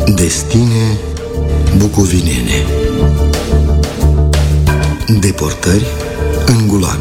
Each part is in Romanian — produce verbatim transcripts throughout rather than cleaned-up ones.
Destine bucovinene. Deportări în gulag.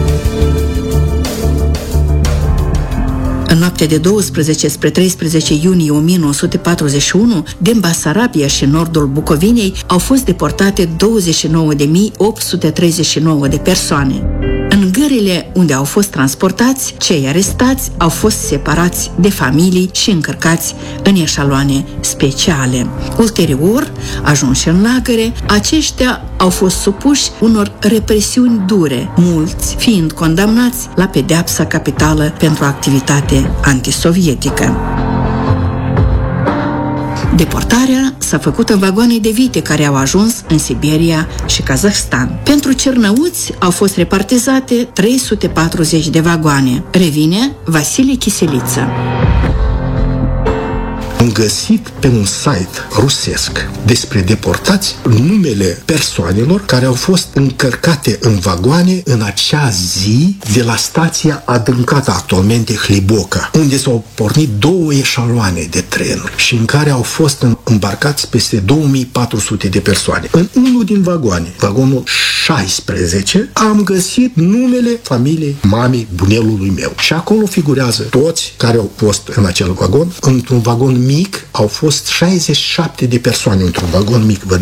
În noaptea de douăsprezece spre treisprezece iunie o mie nouă sute patruzeci și unu, din Basarabia și nordul Bucovinei au fost deportate douăzeci și nouă de mii opt sute treizeci și nouă de persoane. În gările unde au fost transportați, cei arestați au fost separați de familii și încărcați în eșaloane speciale. Ulterior, ajunși în lagăre, aceștia au fost supuși unor represiuni dure, mulți fiind condamnați la pedeapsa capitală pentru activitate antisovietică. Deportarea s-a făcut în vagoane de vite care au ajuns în Siberia și Kazahstan. Pentru cernăuți au fost repartizate trei sute patruzeci de vagoane. Revine Vasile Chiseliță. Am găsit pe un site rusesc despre deportați numele persoanelor care au fost încărcate în vagoane în acea zi de la stația adâncată actualmente Hliboca, unde s-au pornit două eșaloane de trenuri și în care au fost îmbarcați peste două mii patru sute de persoane. În unul din vagoane, vagonul șaisprezece, am găsit numele familiei mamei bunelului meu. Și acolo figurează toți care au fost în acel vagon. Într-un vagon mic au fost șaizeci și șapte de persoane într-un vagon mic. Vă